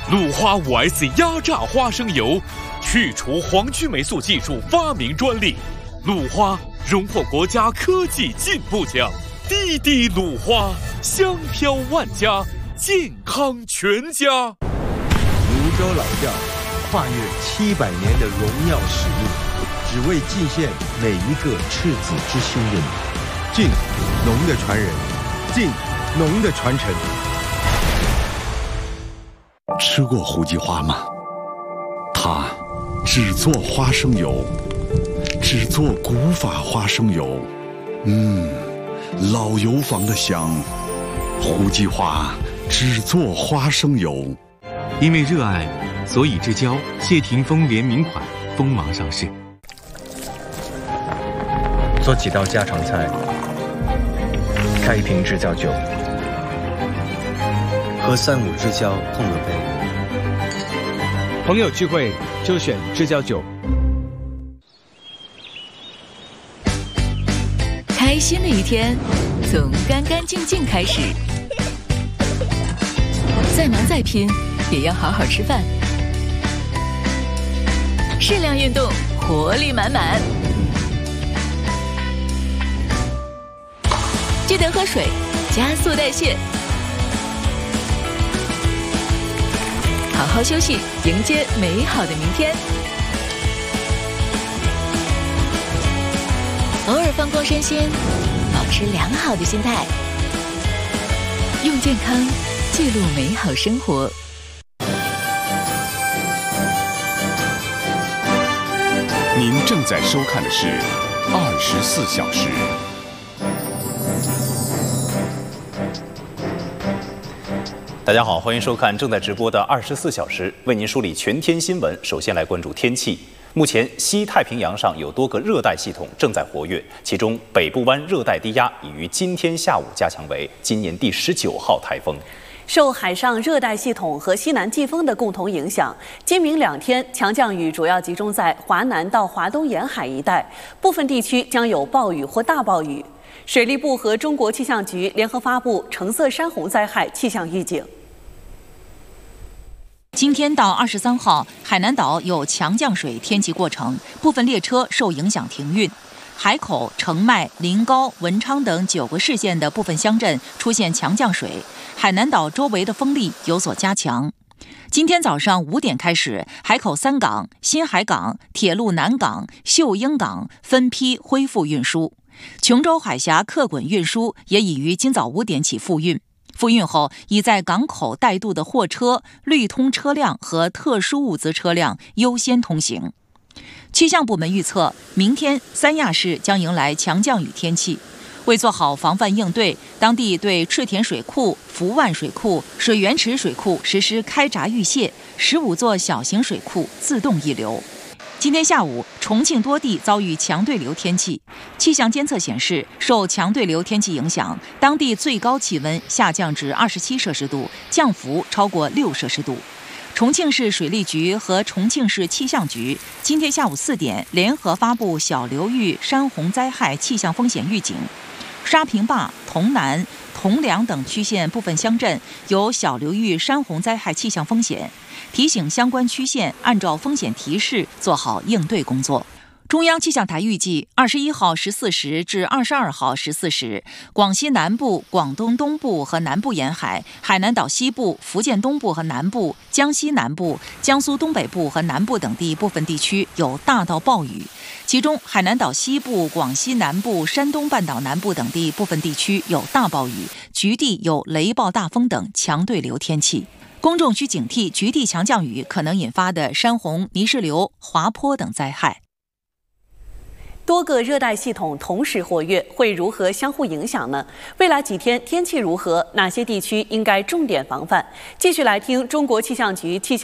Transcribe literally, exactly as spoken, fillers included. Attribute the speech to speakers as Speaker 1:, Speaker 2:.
Speaker 1: 鲁花 五 S 压榨花生油，去除黄曲霉素技术发明专利。鲁花荣获国家科技进步奖。滴滴鲁花，香飘万家，健康全家。
Speaker 2: 泸州老窖跨越七百年的荣耀使命，只为尽献每一个赤子之心的你。敬农的传人，敬农的传承。
Speaker 3: 吃过胡姬花吗？它只做花生油，只做古法花生油。嗯，老油坊的香。胡姬花只做花生油。
Speaker 4: 因为热爱，所以之交谢霆锋联名款锋芒上市。
Speaker 5: 做几道家常菜，开一瓶制造酒，和三五知交碰个杯。
Speaker 6: 朋友聚会就选知交酒。
Speaker 7: 开心的一天，从干干净净开始。再忙再拼，也要好好吃饭。适量运动，活力满满。记得喝水，加速代谢。好好休息，迎接美好的明天。偶尔放光身心，保持良好的心态，用健康记录美好生活。
Speaker 3: 您正在收看的是《二十四小时》。
Speaker 8: 大家好，欢迎收看正在直播的《二十四小时》，为您梳理全天新闻。首先来关注天气。目前，西太平洋上有多个热带系统正在活跃，其中北部湾热带低压已于今天下午加强为今年第十九号台风。
Speaker 9: 受海上热带系统和西南季风的共同影响，今明两天强降雨主要集中在华南到华东沿海一带，部分地区将有暴雨或大暴雨。水利部和中国气象局联合发布橙色山洪灾害气象预警。
Speaker 10: 今天到二十三号，海南岛有强降水天气过程，部分列车受影响停运。海口、澄迈、临高、文昌等九个市县的部分乡镇出现强降水，海南岛周围的风力有所加强。今天早上五点开始，海口三港、新海港、铁路南港、秀英港分批恢复运输。琼州海峡客滚运输也已于今早五点起复运。复运后，已在港口带渡的货车、绿通车辆和特殊物资车辆优先通行。气象部门预测，明天三亚市将迎来强降雨天气。为做好防范应对，当地对赤田水库、福万水库、水源池水库实施开闸预泄，十五座小型水库自动溢流。今天下午，重庆多地遭遇强对流天气。气象监测显示，受强对流天气影响，当地最高气温下降至二十七摄氏度，降幅超过六摄氏度。重庆市水利局和重庆市气象局今天下午四点联合发布小流域山洪灾害气象风险预警。沙坪坝、潼南、潼梁等区县部分乡镇有小流域山洪灾害气象风险，提醒相关区县按照风险提示做好应对工作。中央气象台预计，二十一号十四时至二十二号十四时，广西南部、广东东部和南部沿海、海南岛西部、福建东部和南部、江西南部、江苏东北部和南部等地部分地区有大到暴雨，其中海南岛西部、广西南部、山东半岛南部等地部分地区有大暴雨，局地有雷暴大风等强对流天气。公众需警惕局地强降雨可能引发的山洪、泥石流、滑坡等灾害。
Speaker 9: 多个热带系统同时活跃，会如何相互影响呢？未来几天天气如何？哪些地区应该重点防范？继续来听中国气象局气象